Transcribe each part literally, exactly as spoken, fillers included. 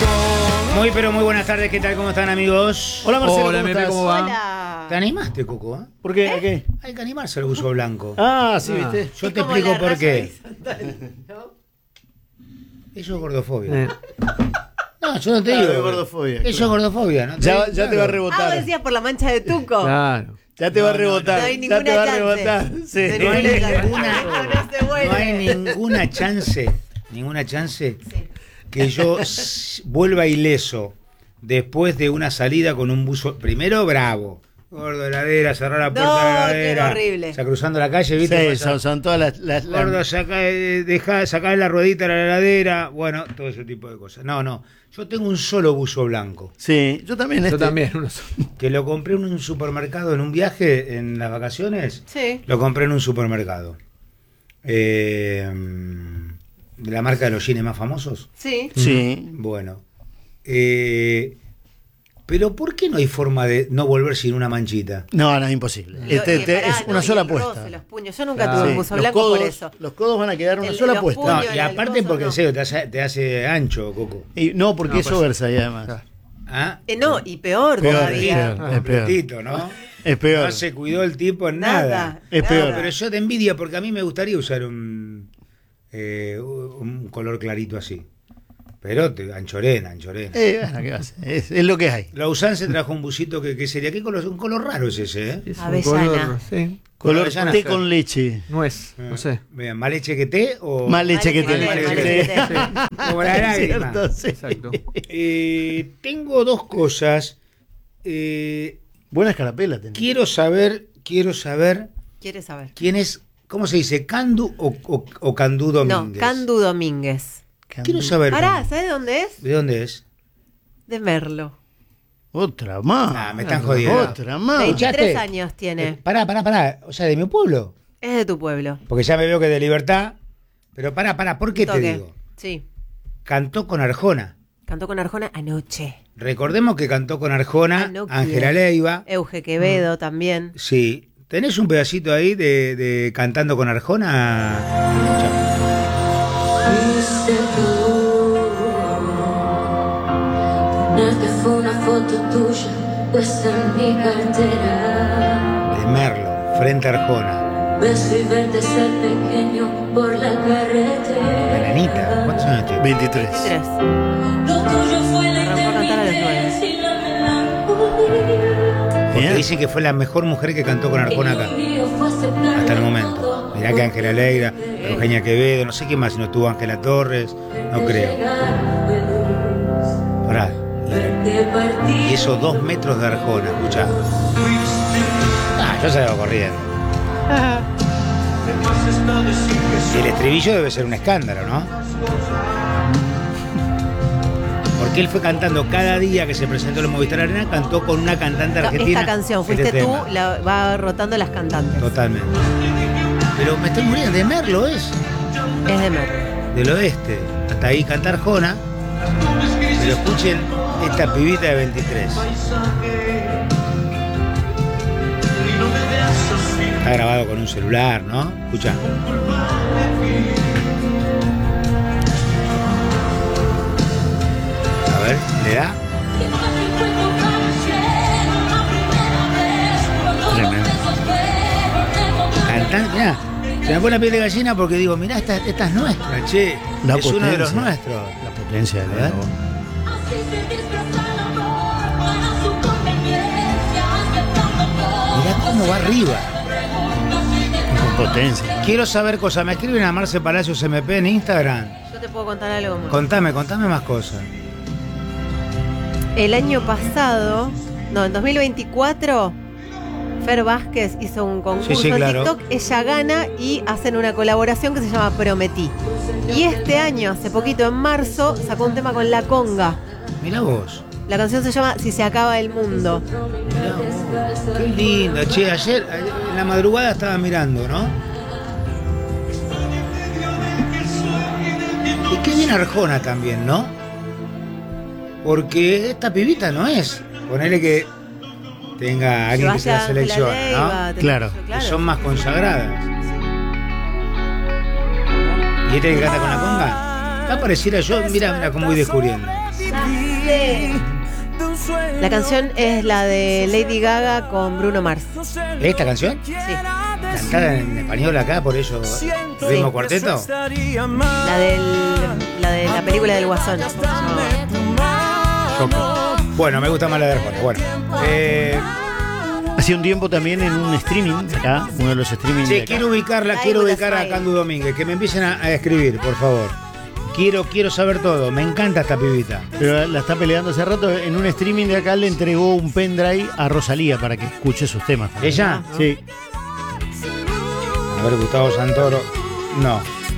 Muy pero muy buenas tardes, ¿qué tal? ¿Cómo están, amigos? Hola, Marcelo, Hola, ¿cómo Mepe, estás? ¿cómo va? Hola. ¿Te animaste, Coco? ¿Eh? ¿Por qué? ¿A qué? Hay que animarse al buzo blanco. Ah, sí, Ah. viste. Yo Es te como explico la por raya qué. horizontal, ¿no? Eso es gordofobia. Eh, No, yo no te Claro, digo. es gordofobia, Eso claro. es gordofobia, ¿no? Ya, Te- ya te va a claro. Ah, rebotar. vos decías por la mancha de Tuco. claro. Ya te va a No, no, rebotar. no hay ya ninguna te va a chance. rebotar. Sí. De No hay ninguna chance. ninguna- Esto no se vuelve. No hay ninguna chance, ninguna chance Sí. que yo s- vuelva ileso después de una salida con un buzo. Primero, bravo. Gordo, heladera, cerrar la puerta No, de la qué heladera. horrible. O sea, cruzando la calle, ¿viste? Sí, Pasa- son, son todas las... las- las- Gordo, saca, eh, deja, sacá la ruedita de la heladera. Bueno, todo ese tipo de cosas. No, no. Yo tengo un solo buzo blanco. Sí, yo también. Yo este. también. Uno solo. Que lo compré en un supermercado en un viaje en las vacaciones. Sí. Lo compré en un supermercado. Eh, de la marca de los jeans más famosos. Sí. Sí. Bueno. Eh, pero ¿por qué no hay forma de no volver sin una manchita? No, no, es imposible. Lo- Este, y este pará, es no, una y sola el roce, puesta. los puños. Yo nunca Claro. tuve Sí, un buzo los blanco codos, por eso. los codos van a quedar una El- sola los puesta. No, puños, y el aparte coso, porque no. en serio te hace, te hace ancho, Coco. Y no, porque No, es pues- oversize además. Claro. ¿Ah? Eh, no, y peor, Peor, todavía. es peor, es peor. Completito, ¿no? Es peor. No se cuidó el tipo en nada. Nada. Es nada. peor. Pero yo te envidia porque a mí me gustaría usar un, eh, un color clarito así. Pero te, anchorena, anchorena. Eh, bueno, ¿qué va a hacer? Es, es lo que hay. La Usan se trajo un busito que, que sería. ¿Qué color? Un color raro es ese, ¿eh? Es un Avellana. color, sí. Color avellana. té con leche. Nuez, no sé. Bien, ¿más leche que té o...? Más leche que Mal té. leche, mal mal leche. leche. Sí. Como la lágrima. Cierto, sí. Exacto. Eh, tengo dos cosas. Eh, Buena escarapela tenés. quiero saber, quiero saber ¿Quieres saber? quién es, ¿cómo se dice? ¿Candu o, o, o Candú Domínguez? No, Candu Domínguez. Quiero saber. Pará, cómo- ¿sabes de dónde es? ¿De dónde es? De Merlo. Otra más. Ah, me están jodiendo. Otra más. veintitrés ¿Escuchaste? años Eh, tiene. pará, pará, pará. O sea, de mi pueblo. Es de tu pueblo. Porque ya me veo que de Libertad. Pero pará, pará, ¿por qué te Toque. digo? Sí. Cantó con Arjona. Cantó con Arjona anoche. Recordemos que cantó con Arjona, Ah, no Ángela quiero. Leiva. Euge Quevedo también. Sí. ¿Tenés un pedacito ahí de, de cantando con Arjona? Fuiste tú, que fue una foto tuya puesta en mi cartera. De Merlo, frente a Arjona. Beso y verte ser pequeño por la carretera. La nenita, ¿cuántos años tiene? veintitrés. Tres. Lo tuyo fue la Arrancó a cantar a los nueve. intermitente y la melancolía. Porque Bien. dice que fue la mejor mujer que cantó con Arjona acá. El mío fue aceptar Hasta el todo. momento. Mirá que Ángela Leiva, Eugenia Quevedo, no sé qué más, si no tuvo Ángela Torres, no creo. Pará. Verte partir. Y esos dos metros de Arjona, escuchá. Ah, yo salgo corriendo. Y el estribillo debe ser un escándalo, ¿no? Porque él fue cantando cada día que se presentó en el Movistar Arena, cantó con una cantante No, argentina. esta canción, este fuiste tú, tema. la, va rotando las cantantes. Totalmente. Pero me estoy muriendo. De Merlo es. Es de Merlo. Del oeste. Hasta ahí canta Arjona. Pero escuchen esta pibita de veintitrés. Está grabado con un celular, ¿no? Escucha. A ver, ¿le da? Tremendo. Cantante, mirá. Se me pone la piel de gallina porque digo, mirá, esta, esta es nuestra, che. La es uno de los potencia. nuestros. La potencia de A ver. la Mirá cómo va arriba. con potencia. Quiero saber cosas. Me escriben a Marce Palacios M P en Instagram. Yo te puedo contar algo más. Contame, contame más cosas. El año pasado, no, en dos mil veinticuatro, Fer Vázquez hizo un concurso Sí, sí, claro. en TikTok, ella gana y hacen una colaboración que se llama Prometí. Y este año, hace poquito, en marzo, sacó un tema con La Conga. Mirá vos. La canción se llama Si se acaba el mundo. Mirá vos. Qué linda. Che, ayer, ayer en la madrugada estaba mirando, ¿no? Y qué bien Arjona también, ¿no? Porque esta pibita no es. Ponele que tenga alguien que se la seleccione, ¿no? Claro. Que son más consagradas. ¿Y este que canta con la conga? Acá pareciera yo, mira, mira cómo voy descubriendo. La canción es la de Lady Gaga con Bruno Mars. ¿Esta canción? Sí. Cantada en español acá, por eso ritmo cuarteto. La, del, la de la película del Guasón. No. Bueno, me gusta más la de Arjona. Bueno, eh, Hacía un tiempo también en un streaming acá, uno de los streaming sí, de acá. quiero ubicarla, quiero Ay, ubicar a Smile. Candu Domínguez, que me empiecen a, a escribir, por favor. Quiero, quiero saber todo, me encanta esta pibita. Pero la está peleando hace rato. En un streaming de acá le entregó un pendrive a Rosalía para que escuche sus temas. ¿Ella? Sí. A ver, Gustavo Santoro. No.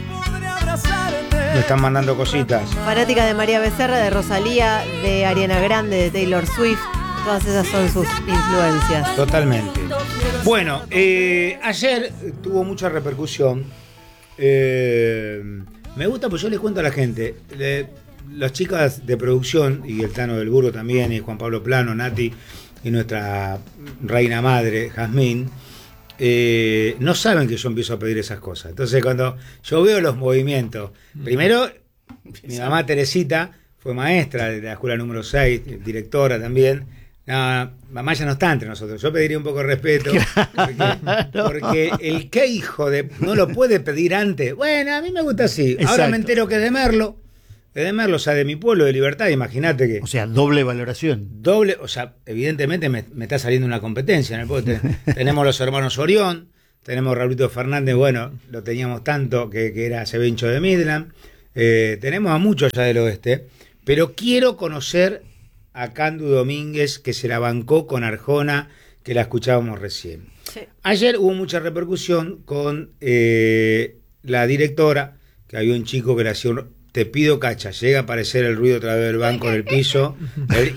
Me están mandando cositas. Fanática de María Becerra, de Rosalía, de Ariana Grande, de Taylor Swift. Todas esas son sus influencias. Totalmente. Bueno, eh, ayer tuvo mucha repercusión. Eh, me gusta, pues yo les cuento a la gente. Le, las chicas de producción, y el Tano del Burgo también, y Juan Pablo Plano, Nati, y nuestra reina madre, Jazmín, eh, no saben que yo empiezo a pedir esas cosas. Entonces, cuando yo veo los movimientos, primero, mi mamá Teresita fue maestra de la escuela número seis, directora también. No, mamá ya no está entre nosotros. Yo pediría un poco de respeto. Porque, porque el que hijo de no lo puede pedir antes. Bueno, a mí me gusta así. Ahora Exacto. me entero que es de Merlo. Es de Merlo, o sea, de mi pueblo, de Libertad. Imagínate que O sea, doble valoración. doble, o sea, evidentemente me, me está saliendo una competencia en el pueblo. Tenemos los hermanos Orión, tenemos Raulito Fernández, bueno, lo teníamos tanto que, que era Cebencho de Midland. Eh, tenemos a muchos ya del oeste, pero quiero conocer a Candu Domínguez, que se la bancó con Arjona, que la escuchábamos recién. Sí. Ayer hubo mucha repercusión con eh, la directora, que había un chico que le hacía un... Te pido cacha, llega a aparecer el ruido otra vez del banco en el piso. El,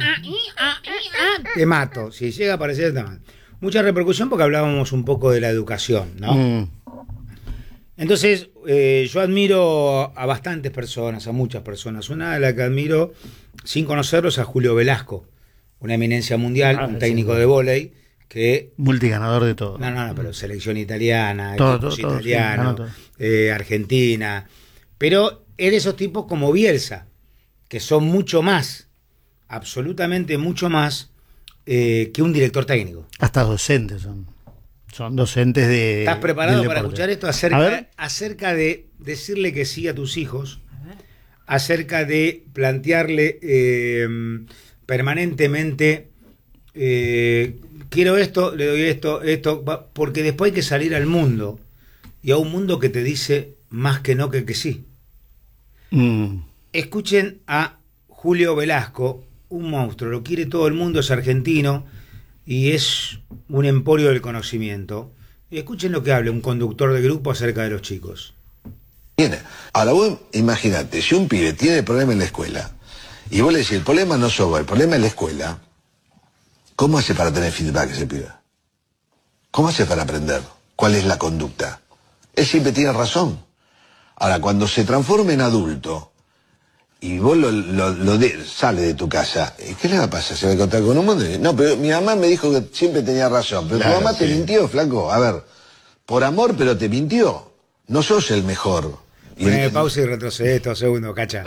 te mato. Si llega a aparecer, te mato. Mucha repercusión porque hablábamos un poco de la educación, ¿no? Mm. Entonces, eh, yo admiro a bastantes personas, a muchas personas. Una de las que admiro, sin conocerlos, a Julio Velasco, una eminencia mundial, Ah, un sí, técnico sí. de vóley, que... Multiganador de todo. No, no, no, pero selección italiana, Todo, equipos todo, todo, sí, italianos, ganó todo. eh, Argentina. Pero es de esos tipos como Bielsa, que son mucho más, absolutamente mucho más, eh, que un director técnico. Hasta docentes son. Son docentes de. ¿Estás preparado del para deporte. escuchar esto A acerca, ver. acerca de decirle que sí a tus hijos? Acerca de plantearle eh, permanentemente, eh, quiero esto, le doy esto, esto, va- porque después hay que salir al mundo, y a un mundo que te dice más que no que que sí. Mm. Escuchen a Julio Velasco, un monstruo, lo quiere todo el mundo, es argentino y es un emporio del conocimiento. Y escuchen lo que habla un conductor de grupo acerca de los chicos. Bien, ahora vos imagínate, si un pibe tiene problema en la escuela y vos le decís, el problema no sos vos, el problema es la escuela, ¿cómo hace para tener feedback ese pibe? ¿Cómo hace para aprender? ¿Cuál es la conducta? Él siempre tiene razón. Ahora, cuando se transforma en adulto y vos lo, lo, lo de, sale de tu casa, ¿qué le va a pasar? ¿Se va a encontrar con un mundo? No, pero mi mamá me dijo que siempre tenía razón. Pero Claro, tu mamá sí. te mintió, flaco. A ver, por amor, pero te mintió. No sos el mejor. Y Poneme el- pausa y retrocede estos segundos, cacha.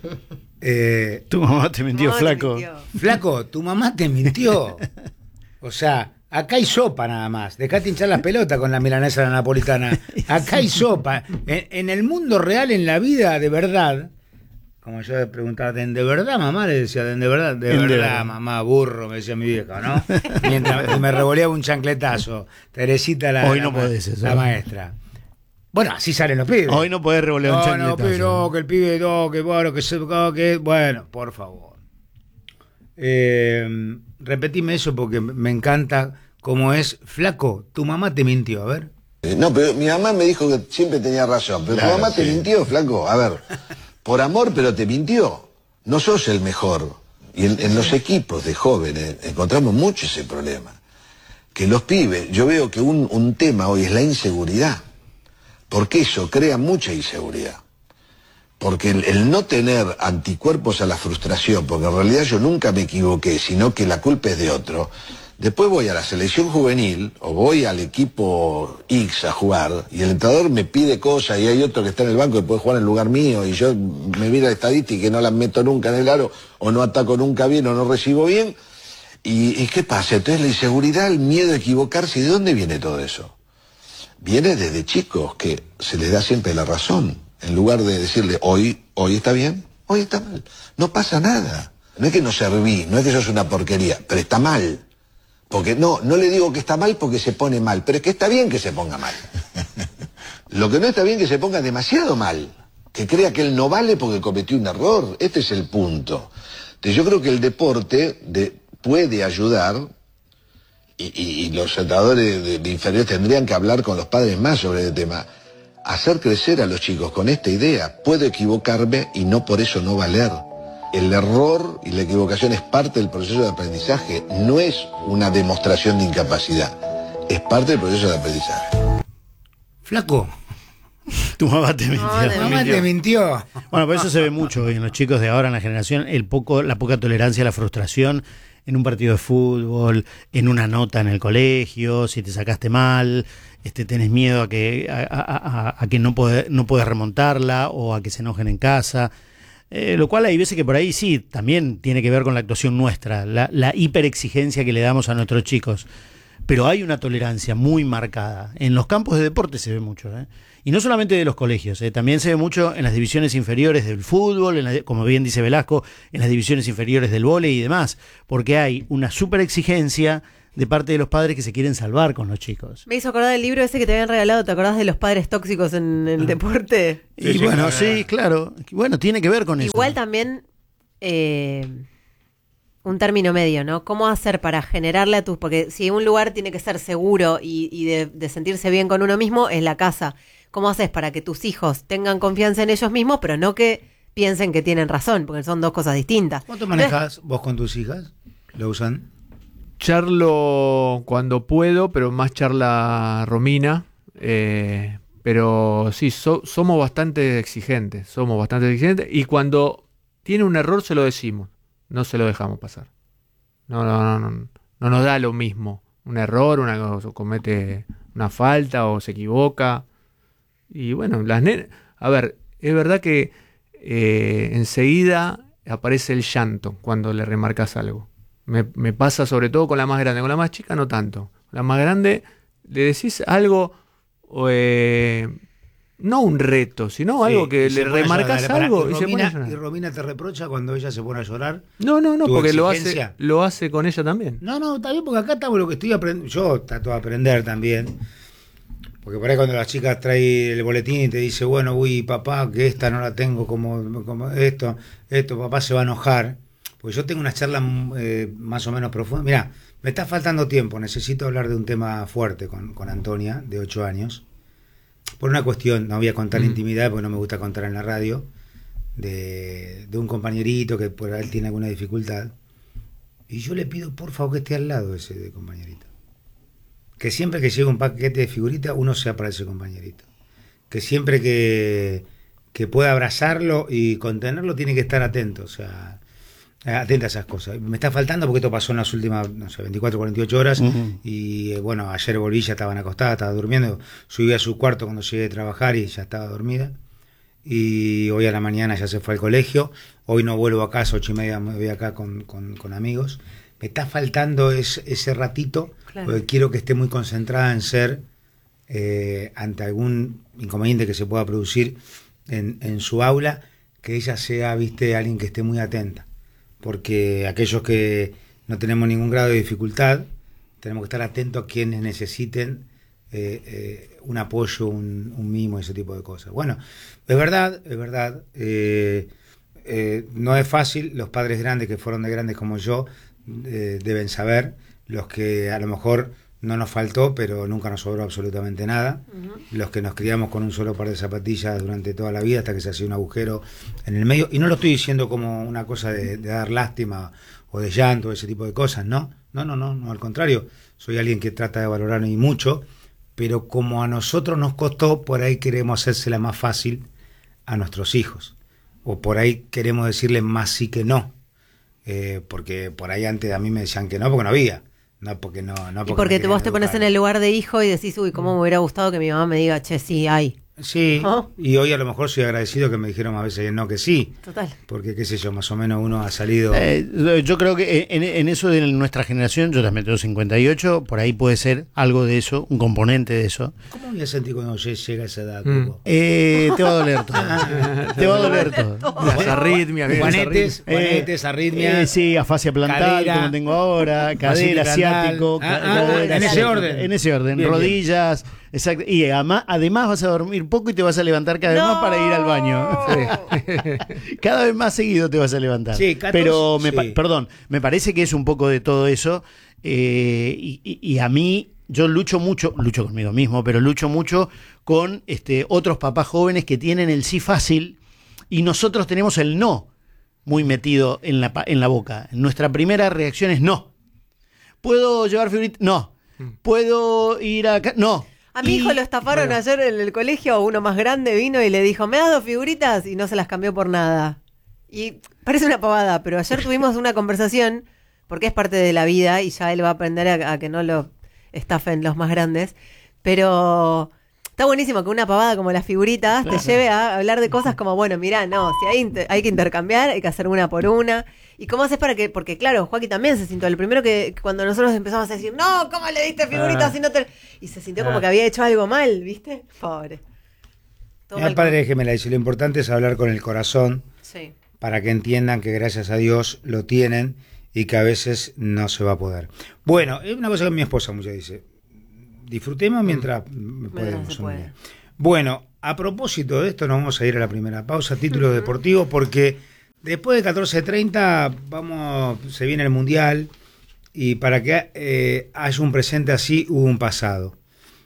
Eh, Tu mamá te mintió, No, te flaco. mintió. flaco, tu mamá te mintió. O sea, acá hay sopa nada más. Dejate hinchar las pelotas con la milanesa de la napolitana. Acá hay sopa. En, en el mundo real, en la vida de verdad, como yo le preguntaba, ¿de de verdad, mamá? Le decía, ¿de de verdad? De En de verdad, verdad. mamá, burro, me decía mi vieja, ¿no? Mientras y me revoleaba un chancletazo. Teresita, la, Hoy la no ma- podés eso. la maestra. Bueno, así salen los pibes. Hoy no podés revolear un No, no, chancletazo. pero no, que el pibe, no, que bueno, que se, no, que bueno, por favor. Eh, repetime eso porque me encanta cómo es. Flaco, tu mamá te mintió, a ver. No, pero mi mamá me dijo que siempre tenía razón. Pero Claro, tu mamá te sí. mintió, flaco. A ver, por amor, pero te mintió. No sos el mejor. Y en, en los equipos de jóvenes encontramos mucho ese problema. Que los pibes, yo veo que un, un tema hoy es la inseguridad. Porque eso crea mucha inseguridad. Porque el, el no tener anticuerpos a la frustración, porque en realidad yo nunca me equivoqué, sino que la culpa es de otro, Después voy a la selección juvenil o voy al equipo X a jugar y el entrenador me pide cosas y hay otro que está en el banco que puede jugar en lugar mío y yo me miro la estadística y no la meto nunca en el aro o no ataco nunca bien o no recibo bien. ¿Y, y qué pasa? Entonces la inseguridad, el miedo a equivocarse, ¿de dónde viene todo eso? Viene desde chicos que se les da siempre la razón. En lugar de decirle hoy, hoy está bien, hoy está mal. No pasa nada. No es que no serví, no es que sos una porquería, pero está mal. Porque no, no le digo que está mal porque se pone mal, pero es que está bien que se ponga mal. Lo que no está bien es que se ponga demasiado mal, que crea que él no vale porque cometió un error. Este es el punto. Entonces yo creo que el deporte de, puede ayudar, y, y, y los entrenadores de, de inferiores tendrían que hablar con los padres más sobre el tema, hacer crecer a los chicos con esta idea. Puedo equivocarme y no por eso no valer. El error y la equivocación es parte del proceso de aprendizaje, no es una demostración de incapacidad, es parte del proceso de aprendizaje. Flaco, Tu mamá te mintió. No, tu mamá te mintió. Bueno, por eso se ve mucho en los chicos de ahora, en la generación, el poco, la poca tolerancia a la frustración en un partido de fútbol, en una nota en el colegio, si te sacaste mal, este, tenés miedo a que, a, a, a, a que no podés, no podés remontarla o a que se enojen en casa. Eh, lo cual hay veces que por ahí sí, también tiene que ver con la actuación nuestra, la, la hiperexigencia que le damos a nuestros chicos. Pero hay una tolerancia muy marcada. En los campos de deporte se ve mucho, ¿eh? Y no solamente de los colegios, ¿eh? También se ve mucho en las divisiones inferiores del fútbol, en la, como bien dice Velasco, en las divisiones inferiores del vóley y demás, porque hay una superexigencia de parte de los padres que se quieren salvar con los chicos. Me hizo acordar del libro ese que te habían regalado, ¿te acordás de los padres tóxicos en el deporte? Y sí, bueno, sí, sí, claro. Bueno, tiene que ver con eso. Igual también eh, un término medio, ¿no? ¿Cómo hacer para generarle a tus... Porque si un lugar tiene que ser seguro y, y de, de sentirse bien con uno mismo, es la casa. ¿Cómo haces para que tus hijos tengan confianza en ellos mismos, pero no que piensen que tienen razón? Porque son dos cosas distintas. ¿Cuánto manejas vos con tus hijas? ¿Lo usan? Charlo cuando puedo, pero más charla Romina. Eh, pero sí, so, somos bastante exigentes. Somos bastante exigentes. Y cuando tiene un error se lo decimos. No se lo dejamos pasar. No, no, no, no, no nos da lo mismo. Un error, una comete una falta o se equivoca. Y bueno, las nenas... A ver, es verdad que eh, enseguida aparece el llanto cuando le remarcas algo. Me, me pasa sobre todo con la más grande. Con la más chica no tanto. La más grande le decís algo, eh, no un reto, sino sí, algo que le remarcas algo y, y Romina, se pone a llorar. ¿Y Romina te reprocha cuando ella se pone a llorar? No, no, no, porque lo hace, lo hace con ella también. No, no, está bien, porque acá estamos lo que estoy aprendiendo. Yo trato de aprender también. Porque por ahí cuando las chicas traen el boletín y te dice, bueno, uy, papá, que esta no la tengo como, como esto, esto, papá se va a enojar. Pues yo tengo una charla eh, más o menos profunda. Mirá, me está faltando tiempo, necesito hablar de un tema fuerte con, con Antonia, de ocho años. Por una cuestión, no voy a contar mm. intimidad porque no me gusta contar en la radio, de, de un compañerito que por ahí tiene alguna dificultad. Y yo le pido, por favor, que esté al lado ese de compañerito. Que siempre que llegue un paquete de figuritas, uno sea para ese compañerito. Que siempre que, que pueda abrazarlo y contenerlo, tiene que estar atento, o sea... atenta a esas cosas. Me está faltando porque esto pasó en las últimas, no sé, veinticuatro, cuarenta y ocho horas. Uh-huh. Y eh, bueno, ayer volví, ya estaban acostadas, estaba durmiendo. Subí a su cuarto cuando llegué de trabajar y ya estaba dormida. Y hoy a la mañana ya se fue al colegio. Hoy no vuelvo a casa, ocho y media me voy acá con, con, con amigos. Me está faltando es, ese ratito, claro. Porque quiero que esté muy concentrada en ser, eh, ante algún inconveniente que se pueda producir en, en su aula, que ella sea, viste, alguien que esté muy atenta. Porque aquellos que no tenemos ningún grado de dificultad, tenemos que estar atentos a quienes necesiten eh, eh, un apoyo, un, un mimo, ese tipo de cosas. Bueno, es verdad, es verdad, eh, eh, no es fácil, los padres grandes que fueron de grandes como yo eh, deben saber, los que a lo mejor no nos faltó, pero nunca nos sobró absolutamente nada, uh-huh. Los que nos criamos con un solo par de zapatillas durante toda la vida hasta que se hacía un agujero en el medio, y no lo estoy diciendo como una cosa de, de dar lástima o de llanto, ese tipo de cosas, ¿no? No, no, no, no, al contrario, soy alguien que trata de valorarme mucho, pero como a nosotros nos costó, por ahí queremos hacérsela más fácil a nuestros hijos, o por ahí queremos decirles más sí que no, eh, porque por ahí antes a mí me decían que no porque no había. No porque no, no Y porque me te, vos te quieran pones educar. en el lugar de hijo y decís, uy, cómo me hubiera gustado que mi mamá me diga, che, sí, hay. Sí, ¿No? y hoy a lo mejor soy agradecido que me dijeron a veces que no, que sí. Total. Porque, qué sé yo, más o menos uno ha salido... Eh, yo creo que en, en eso de nuestra generación, yo también tengo cincuenta y ocho, por ahí puede ser algo de eso, un componente de eso. ¿Cómo voy a sentir cuando llega a esa edad, Mm. Coco? Eh, te va a doler todo. Te va a doler todo. Las arritmias, bien, las Juanetes, Eh, juanetes, arritmias... eh, sí, afasia plantar, cadera, como tengo ahora, cadera, plantar. asiático, Ah, ca- ah, cadera, en ese asiático, orden. En ese orden, Bien, rodillas, exacto. Y además, además vas a dormir poco y te vas a levantar cada vez más para ir al baño. Cada vez más seguido te vas a levantar. Sí, catorce, Pero, me, sí. pa- perdón, me parece que es un poco de todo eso. eh, y, y- y a mí, yo lucho mucho, lucho conmigo mismo, pero lucho mucho con este, otros papás jóvenes que tienen el sí fácil y nosotros tenemos el no muy metido en la, pa- en la boca. Nuestra primera reacción es no. ¿Puedo llevar figuritas? No. ¿Puedo ir acá? No. A mi Y- hijo lo estafaron bueno, ayer en el colegio, uno más grande vino y le dijo, ¿me das dos figuritas? Y no se las cambió por nada. Y parece una pavada, pero ayer tuvimos una conversación, porque es parte de la vida y ya él va a aprender a, a que no lo estafen los más grandes, pero está buenísimo que una pavada como las figuritas te lleve a hablar de cosas como, bueno, mirá, no, si hay, inter- hay que intercambiar, hay que hacer una por una. ¿Y cómo haces para que? Porque claro, Joaquín también se sintió, el primero que que cuando nosotros empezamos a decir, no, ¿cómo le diste figuritas Ah. si no te...? Y se sintió como Ah. que había hecho algo mal, ¿viste? Pobre. Todo Mira, mal padre con- de gemela dice, lo importante es hablar con el corazón Sí. para que entiendan que gracias a Dios lo tienen y que a veces no se va a poder. Bueno, es una cosa que mi esposa muchas dice, disfrutemos mientras mm, podemos. se puede. hombre. Bueno, a propósito de esto nos vamos a ir a la primera pausa, título deportivo, porque después de catorce treinta vamos, se viene el Mundial y para que eh, haya un presente así hubo un pasado.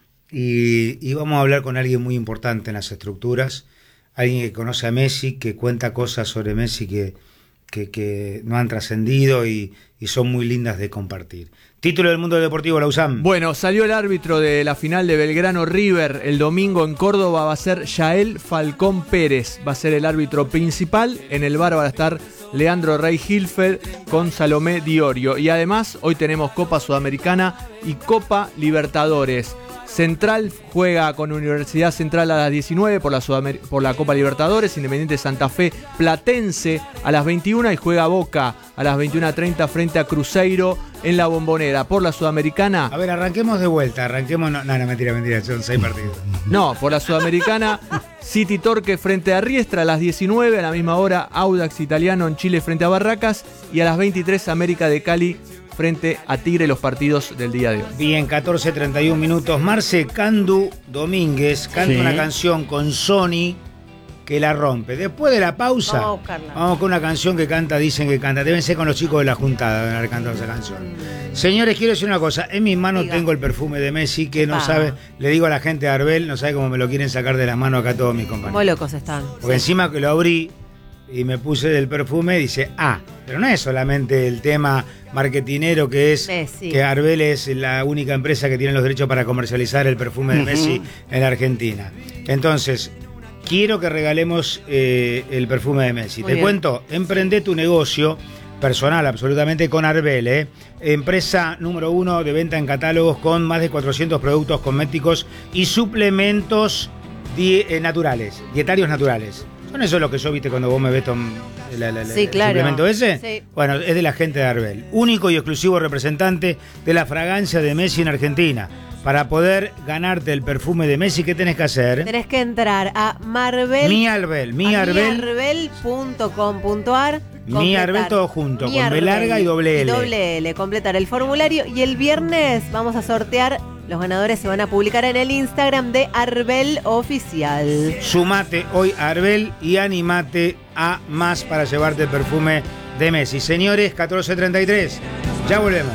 Y, y vamos a hablar con alguien muy importante en las estructuras, alguien que conoce a Messi, que cuenta cosas sobre Messi que, que, que no han trascendido y, y son muy lindas de compartir. Título del mundo deportivo, Lausam. Bueno, salió el árbitro de la final de Belgrano River el domingo en Córdoba, va a ser Yael Falcón Pérez, va a ser el árbitro principal. En el bar va a estar Leandro Rey Hilfer con Salomé Diorio. Y además hoy tenemos Copa Sudamericana y Copa Libertadores. Central juega con Universidad Central a las diecinueve por la, Sudamer- por la Copa Libertadores, Independiente Santa Fe Platense a las veintiuna y juega Boca a las veintiuna treinta frente a Cruzeiro en la Bombonera. Por la Sudamericana, A ver, arranquemos de vuelta, arranquemos... No, no, no, mentira, mentira, son seis partidos. no, por la Sudamericana, City Torque frente a Riestra a las diecinueve, a la misma hora Audax Italiano en Chile frente a Barracas y a las veintitrés América de Cali frente a Tigre, los partidos del día de hoy. Bien, catorce treinta y uno minutos. Marce Candu Domínguez canta Sí. una canción con Sony que la rompe. Después de la pausa, Vamos a buscarla. vamos con una canción que canta, dicen que canta. Deben ser con los chicos de la juntada, deben haber cantado esa canción. Señores, quiero decir una cosa. En mis manos Diga. tengo el perfume de Messi que no Ah. sabe, le digo a la gente de Arbel, no sabe cómo me lo quieren sacar de las manos acá todos mis compañeros. Como locos están. Porque encima que lo abrí y me puse del perfume, dice, ah, pero no es solamente el tema marketinero que es Messi. que Arbel es la única empresa que tiene los derechos para comercializar el perfume de Messi en la Argentina. Entonces, quiero que regalemos eh, el perfume de Messi. Muy Te bien. cuento, emprende tu negocio personal absolutamente con Arbel, ¿eh? Empresa número uno de venta en catálogos con más de cuatrocientos productos cosméticos y suplementos di- eh, naturales, dietarios naturales. ¿Son esos los que yo viste cuando vos me ves tom- la- la- la- Sí, el claro. suplemento ese? Sí. Bueno, es de la gente de Arbel. Único y exclusivo representante de la fragancia de Messi en Argentina. Para poder ganarte el perfume de Messi, ¿qué tenés que hacer? Tenés que entrar a Marvel. Mi Arbel, mi Arbel. miarbel punto com punto ar. Mi Arbel todo junto, con B larga y doble L. Doble L, completar el formulario y el viernes vamos a sortear. Los ganadores se van a publicar en el Instagram de Arbel Oficial. Sumate hoy a Arbel y animate a más para llevarte el perfume de Messi. Señores, catorce treinta y tres. Ya volvemos.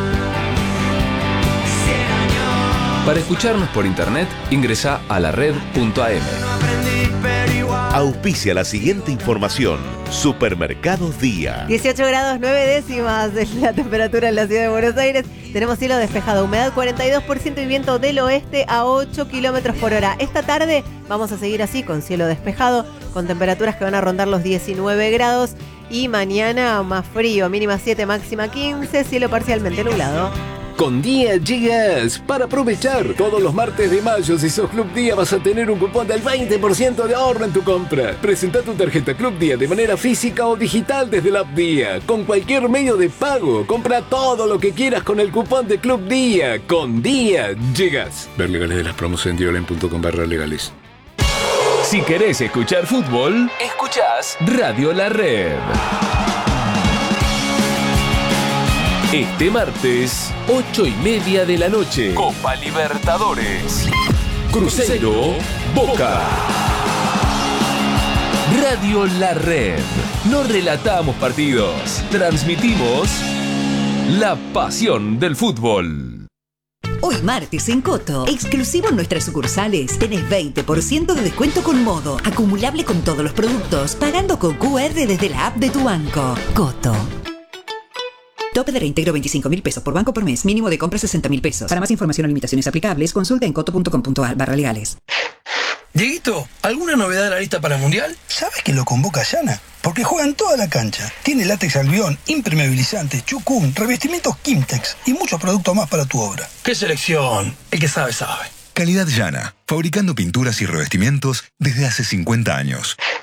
Para escucharnos por internet, ingresa a la red punto a m. Auspicia la siguiente información. Supermercados Día. dieciocho grados nueve décimas es la temperatura en la ciudad de Buenos Aires. Tenemos cielo despejado, humedad cuarenta y dos por ciento y viento del oeste a ocho kilómetros por hora. Esta tarde vamos a seguir así, con cielo despejado, con temperaturas que van a rondar los diecinueve grados. Y mañana más frío, mínima siete, máxima quince, cielo parcialmente nublado. Con Día llegas para aprovechar. Todos los martes de mayo, si sos Club Día, vas a tener un cupón del veinte por ciento de ahorro en tu compra. Presenta tu tarjeta Club Día de manera física o digital desde la app Día. Con cualquier medio de pago. Compra todo lo que quieras con el cupón de Club Día. Con Día llegas. Ver legales de las promos en diolen punto com barra legales. Si querés escuchar fútbol, escuchás Radio La Red. Este martes, ocho y media de la noche, Copa Libertadores. Cruzeiro, Boca. Radio La Red. No relatamos partidos, transmitimos la pasión del fútbol. Hoy martes en Coto, exclusivo en nuestras sucursales, tenés veinte por ciento de descuento con Modo, acumulable con todos los productos, pagando con Q R desde la app de tu banco. Coto. Tope de reintegro veinticinco mil pesos por banco por mes, mínimo de compra sesenta mil pesos. Para más información o limitaciones aplicables, consulta en coto punto com punto ar barra legales. Dieguito, ¿alguna novedad de la lista para el Mundial? ¿Sabes que lo convoca Yana? Porque juega en toda la cancha. Tiene látex albión, impermeabilizante, chucún, revestimientos Kimtex y muchos productos más para tu obra. ¡Qué selección! El que sabe, sabe. Calidad Yana, fabricando pinturas y revestimientos desde hace cincuenta años.